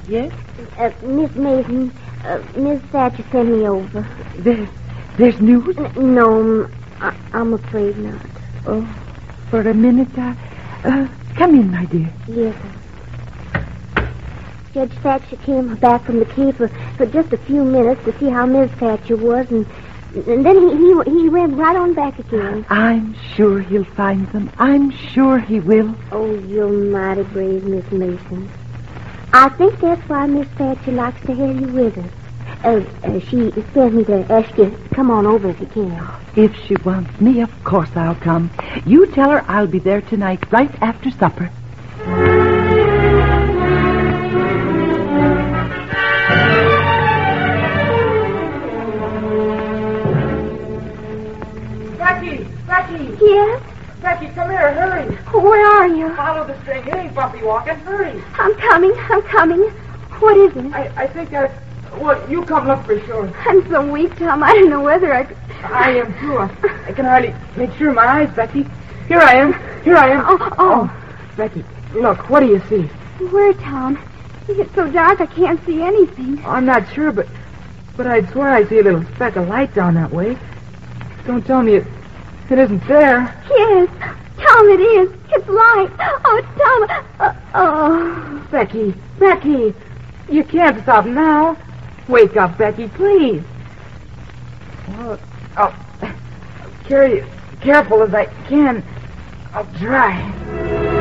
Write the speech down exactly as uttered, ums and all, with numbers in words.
Yes? Uh, Miss Mason, uh, Miss Thatcher sent me over. There, there's news? N- no, I- I'm afraid not. Oh, for a minute, I... Uh, come in, my dear. Yes, sir. Judge Thatcher came back from the cave for, for just a few minutes to see how Miss Thatcher was, and, and then he, he he ran right on back again. I'm sure he'll find them. I'm sure he will. Oh, you're mighty brave, Miss Mason. I think that's why Miss Thatcher likes to have you with her. Uh, uh, she sent me to ask you to come on over if you can. If she wants me, of course I'll come. You tell her I'll be there tonight, right after supper. Becky! Becky! Yes? Becky, come here, hurry! Where are you? Follow the string. It ain't bumpy walking. Hurry! I'm coming, I'm coming. What is it? I, I think I... Well, you come look for sure. I'm so weak, Tom. I don't know whether I could... I am, too. I, I can hardly make sure of my eyes, Becky. Here I am. Here I am. Oh, oh. Becky, look, what do you see? Where, Tom? It's so dark I can't see anything. I'm not sure, but... But I'd swear I see a little speck of light down that way. Don't tell me it... It isn't there. Yes, Tom, it is. It's light. Oh, Tom. Uh, oh. Becky, Becky, you can't stop now. Wake up, Becky, please. Well, I'll carry it careful as I can. I'll try.